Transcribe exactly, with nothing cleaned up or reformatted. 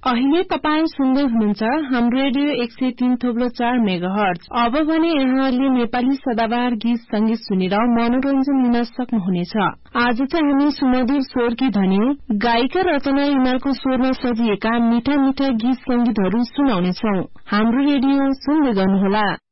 अहिले तपाई सुन्दै हुनुहुन्छ हाम्रो रेडियो एक सय तीन थोप्लो चार मेगाहर्ज। अब भने यहाँहरूले नेपाली सदाबहार गीत संगीत सुनेर मनोरञ्जन लिन सक्नुहुनेछ। आज चाहिँ हामी सुमधुर स्वरकी धनी गायिका रचना हिमालको स्वरमा सजिएका मिठा मिठा गीत संगीतहरू सुनाउनेछौ। हाम्रो रेडियो सुन्दै गर्नुहोला।